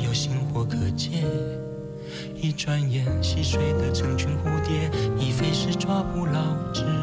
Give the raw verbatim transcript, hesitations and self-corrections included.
有星火可见。一转眼，戏水的成群蝴蝶，已飞时抓不牢，只